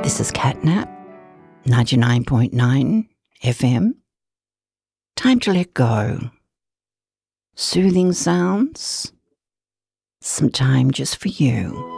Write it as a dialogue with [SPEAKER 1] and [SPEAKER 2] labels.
[SPEAKER 1] This is Catnap, 99.9 FM. Time to let go. Soothing sounds. Some time just for you.